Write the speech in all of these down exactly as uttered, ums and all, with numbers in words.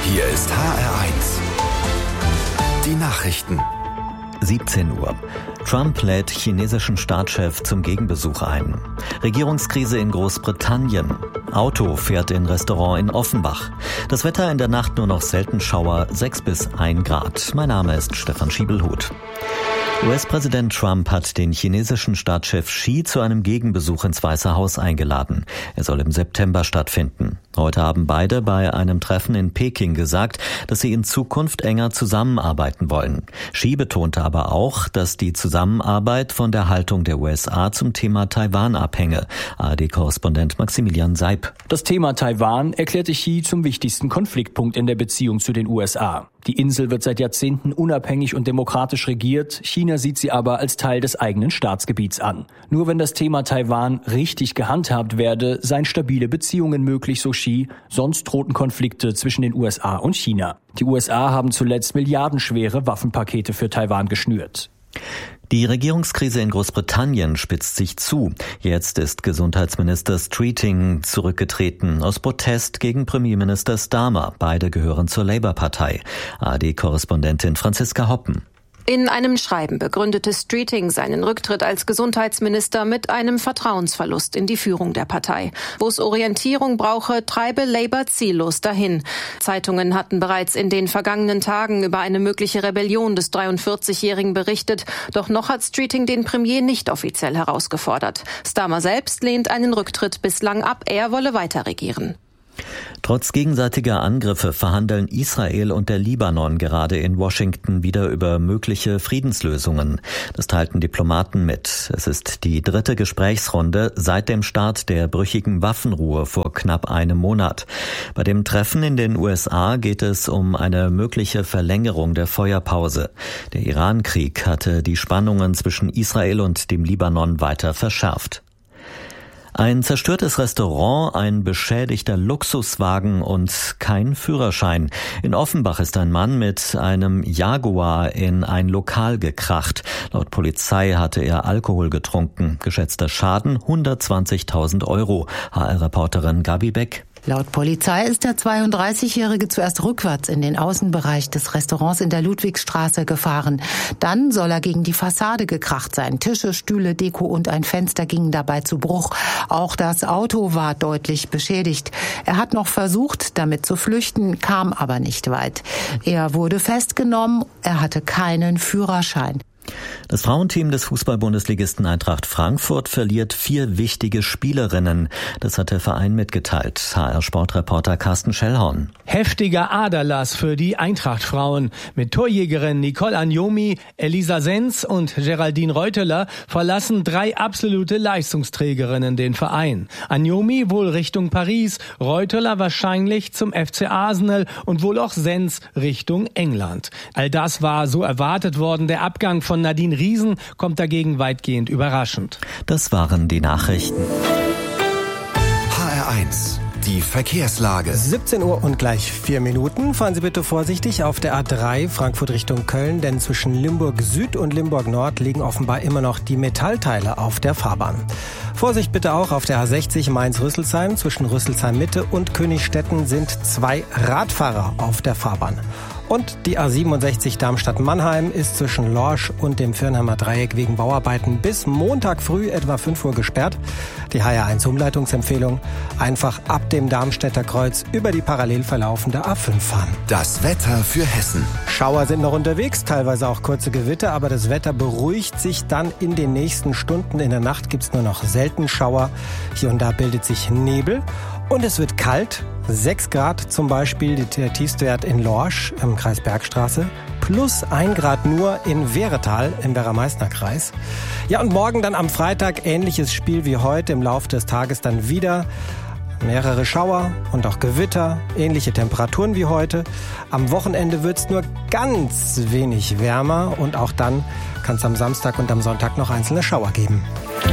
Hier ist H R eins. Die Nachrichten. siebzehn Uhr. Trump lädt chinesischen Staatschef zum Gegenbesuch ein. Regierungskrise in Großbritannien. Auto fährt in Restaurant in Offenbach. Das Wetter in der Nacht nur noch selten Schauer, sechs bis ein Grad. Mein Name ist Stefan Schiebelhut. U S-Präsident Trump hat den chinesischen Staatschef Xi zu einem Gegenbesuch ins Weiße Haus eingeladen. Er soll im September stattfinden. Heute haben beide bei einem Treffen in Peking gesagt, dass sie in Zukunft enger zusammenarbeiten wollen. Xi betonte aber auch, dass die Zusammenarbeit von der Haltung der U S A zum Thema Taiwan abhänge. A R D-Korrespondent Maximilian Seib. Das Thema Taiwan erklärte Xi zum wichtigsten Konfliktpunkt in der Beziehung zu den U S A. Die Insel wird seit Jahrzehnten unabhängig und demokratisch regiert. China sieht sie aber als Teil des eigenen Staatsgebiets an. Nur wenn das Thema Taiwan richtig gehandhabt werde, seien stabile Beziehungen möglich, so Xi. Sonst drohten Konflikte zwischen den U S A und China. Die U S A haben zuletzt milliardenschwere Waffenpakete für Taiwan geschnürt. Die Regierungskrise in Großbritannien spitzt sich zu. Jetzt ist Gesundheitsminister Streeting zurückgetreten aus Protest gegen Premierminister Starmer. Beide gehören zur Labour-Partei. A R D-Korrespondentin Franziska Hoppen. In einem Schreiben begründete Streeting seinen Rücktritt als Gesundheitsminister mit einem Vertrauensverlust in die Führung der Partei. Wo es Orientierung brauche, treibe Labour ziellos dahin. Zeitungen hatten bereits in den vergangenen Tagen über eine mögliche Rebellion des dreiundvierzigjährigen berichtet. Doch noch hat Streeting den Premier nicht offiziell herausgefordert. Starmer selbst lehnt einen Rücktritt bislang ab. Er wolle weiter regieren. Trotz gegenseitiger Angriffe verhandeln Israel und der Libanon gerade in Washington wieder über mögliche Friedenslösungen. Das teilten Diplomaten mit. Es ist die dritte Gesprächsrunde seit dem Start der brüchigen Waffenruhe vor knapp einem Monat. Bei dem Treffen in den U S A geht es um eine mögliche Verlängerung der Feuerpause. Der Iran-Krieg hatte die Spannungen zwischen Israel und dem Libanon weiter verschärft. Ein zerstörtes Restaurant, ein beschädigter Luxuswagen und kein Führerschein. In Offenbach ist ein Mann mit einem Jaguar in ein Lokal gekracht. Laut Polizei hatte er Alkohol getrunken. Geschätzter Schaden hundertzwanzigtausend Euro. H R-Reporterin Gabi Beck. Laut Polizei ist der zweiunddreißigjährige zuerst rückwärts in den Außenbereich des Restaurants in der Ludwigsstraße gefahren. Dann soll er gegen die Fassade gekracht sein. Tische, Stühle, Deko und ein Fenster gingen dabei zu Bruch. Auch das Auto war deutlich beschädigt. Er hat noch versucht, damit zu flüchten, kam aber nicht weit. Er wurde festgenommen, er hatte keinen Führerschein. Das Frauenteam des Fußball-Bundesligisten Eintracht Frankfurt verliert vier wichtige Spielerinnen. Das hat der Verein mitgeteilt. H R-Sportreporter Carsten Schellhorn. Heftiger Aderlass für die Eintracht-Frauen. Mit Torjägerin Nicole Agnomi, Elisa Senz und Geraldine Reuteler verlassen drei absolute Leistungsträgerinnen den Verein. Agnomi wohl Richtung Paris, Reuteler wahrscheinlich zum F C Arsenal und wohl auch Senz Richtung England. All das war so erwartet worden. Der Abgang von Nadine Riesen kommt dagegen weitgehend überraschend. Das waren die Nachrichten. H R eins. Die Verkehrslage. siebzehn Uhr und gleich vier Minuten. Fahren Sie bitte vorsichtig auf der A drei Frankfurt Richtung Köln, denn zwischen Limburg Süd und Limburg Nord liegen offenbar immer noch die Metallteile auf der Fahrbahn. Vorsicht bitte auch auf der A sechzig Mainz-Rüsselsheim. Zwischen Rüsselsheim Mitte und Königstetten sind zwei Radfahrer auf der Fahrbahn. Und die A siebenundsechzig Darmstadt-Mannheim ist zwischen Lorsch und dem Firnheimer Dreieck wegen Bauarbeiten bis Montag früh etwa fünf Uhr gesperrt. Die H R eins Umleitungsempfehlung: einfach ab dem Darmstädter Kreuz über die parallel verlaufende A fünf fahren. Das Wetter für Hessen. Schauer sind noch unterwegs, teilweise auch kurze Gewitter, aber das Wetter beruhigt sich dann in den nächsten Stunden. In der Nacht gibt's nur noch selten Schauer. Hier und da bildet sich Nebel. Und es wird kalt, sechs Grad zum Beispiel, der tiefste Wert in Lorsch im Kreis Bergstraße, plus ein Grad nur in Wehretal im Werra-Meißner-Kreis. Ja, und morgen dann am Freitag ähnliches Spiel wie heute, im Laufe des Tages dann wieder mehrere Schauer und auch Gewitter, ähnliche Temperaturen wie heute. Am Wochenende wird's nur ganz wenig wärmer und auch dann kann es am Samstag und am Sonntag noch einzelne Schauer geben.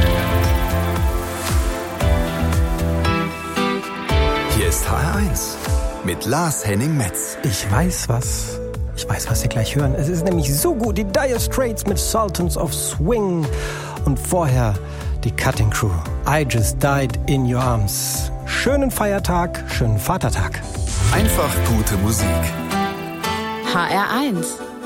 Hier ist H R eins mit Lars Henning Metz. Ich weiß was. Ich weiß, was Sie gleich hören. Es ist nämlich so gut. Die Dire Straits mit Sultans of Swing. Und vorher die Cutting Crew. I Just Died in Your Arms. Schönen Feiertag, schönen Vatertag. Einfach gute Musik. H R eins